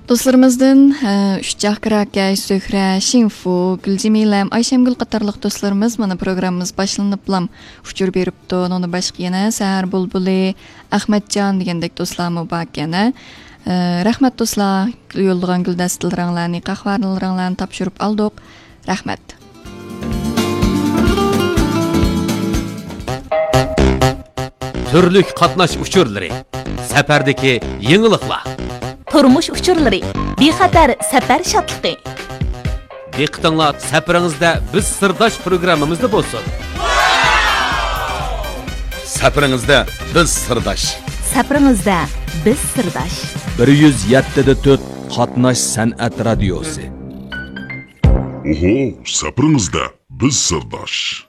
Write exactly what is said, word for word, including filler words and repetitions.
Dostlarımızdan Uşcaq Kirakay, Söhre, Şinfu, Gülcemilem, Ayşemgül qatarlıq dostlarımız mana programımız başlanıplam uçur beripdi. Onu başqa yana Sahar Bulbuli, Ahmetcan degandek dostlarım bak yana. Rahmat dostlar, yollagan güldastillarını, qahvarlarını tapşırıp aldık. Rahmat. Türlük qatnaş uçurları, safardagi yeniliklar. Turmuş uçurları, bexatar safar şadlığı. Diqqatinglar, safaringizda biz sirdosh programmamizda bo'lsin. Safaringizda biz sirdosh. Safaringizda biz sirdosh. bir yuz yetti nuqta to'rt Qatnash san'at radiosi. Oho, safaringizda biz sirdosh.